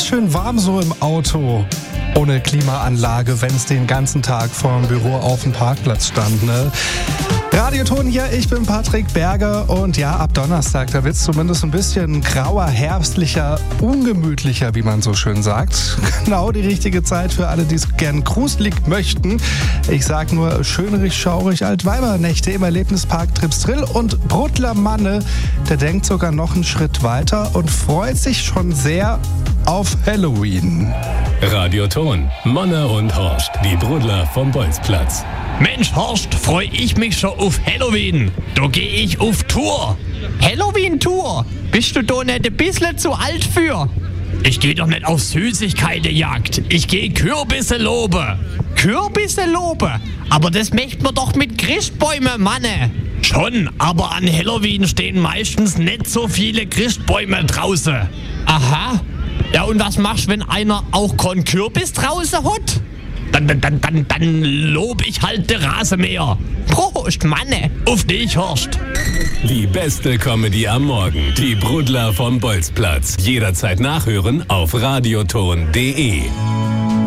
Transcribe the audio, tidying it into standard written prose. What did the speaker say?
schön warm so im Auto. Ohne Klimaanlage, wenn es den ganzen Tag vor dem Büro auf dem Parkplatz stand, ne? Radioton hier, ich bin Patrick Berger und ja, ab Donnerstag, da wird es zumindest ein bisschen grauer, herbstlicher, ungemütlicher, wie man so schön sagt. Genau die richtige Zeit für alle, die es gern gruselig möchten. Ich sag nur schönerig, schaurig, Altweibernächte im Erlebnispark Tripsdrill und Brudler Manne, der denkt sogar noch einen Schritt weiter und freut sich schon sehr auf Halloween. Radioton, Manne und Horst, die Brudler vom Bolzplatz. Mensch, Horst, freu ich mich schon auf Halloween. Da geh ich auf Tour. Halloween-Tour? Bist du da nicht ein bisschen zu alt für? Ich geh doch nicht auf Süßigkeitenjagd. Ich geh Kürbisse lobe. Kürbisse lobe? Aber das möcht man doch mit Christbäumen, Manne. Schon, aber an Halloween stehen meistens nicht so viele Christbäume draußen. Aha. Ja, und was machst, wenn einer auch keinen Kürbis draußen hat? Dann lob ich halt den Rasenmäher. Prost, Manne. Auf dich, Horst. Die beste Comedy am Morgen. Die Brudler vom Bolzplatz. Jederzeit nachhören auf radioton.de.